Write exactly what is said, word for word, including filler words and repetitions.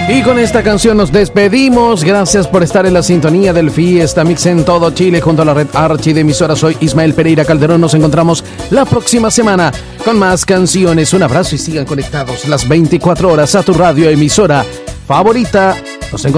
Y con esta canción nos despedimos. Gracias por estar en la sintonía del Fiesta Mix en todo Chile junto a la red Archi de emisoras. Soy Ismael Pereira Calderón. Nos encontramos la próxima semana con más canciones. Un abrazo y sigan conectados las veinticuatro horas a tu radio emisora favorita. Nos encontramos